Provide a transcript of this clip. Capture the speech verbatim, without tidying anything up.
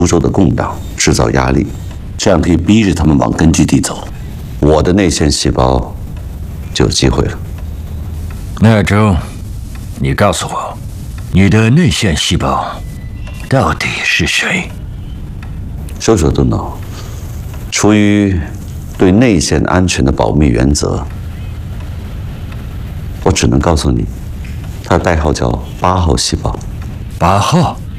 苏州的共党制造压力，这样可以逼着他们往根据地走，我的内线细胞就有机会了。 那周，你告诉我，你的内线细胞到底是谁？ 收手动脑，出于对内线安全的保密原则，我只能告诉你，它的代号叫八号细胞。 八号。